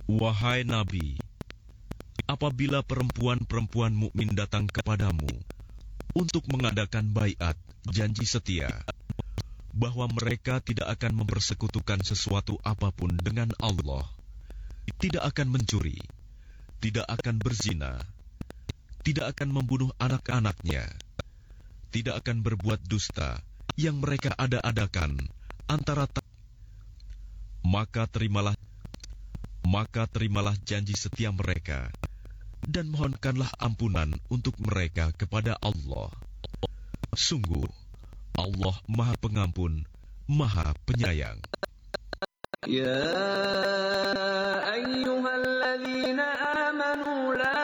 Wahai Nabi, apabila perempuan-perempuan mukmin datang kepadamu untuk mengadakan baiat, janji setia, bahwa mereka tidak akan mempersekutukan sesuatu apapun dengan Allah, tidak akan mencuri, tidak akan berzina, tidak akan membunuh anak-anaknya, tidak akan berbuat dusta yang mereka ada-adakan antara maka terimalah janji setia mereka dan mohonkanlah ampunan untuk mereka kepada Allah. Sungguh, Allah Maha Pengampun, Maha Penyayang. يا أيها الذين آمنوا لا